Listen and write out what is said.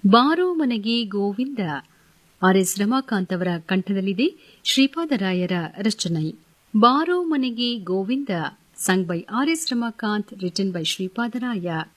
ಬಾರೋ ಮನೆಗೆ ಗೋವಿಂದ ಆರ್.ಎಸ್. ರಮಾಕಾಂತ್ ಅವರ ಕಂಠದಲ್ಲಿದೆ ಶ್ರೀಪಾದರಾಯರ ರಚನೆ. ಬಾರೋ ಮನೆಗೆ Govinda, sung by ಆರ್.ಎಸ್. Ramakant, written by Sripadaraya.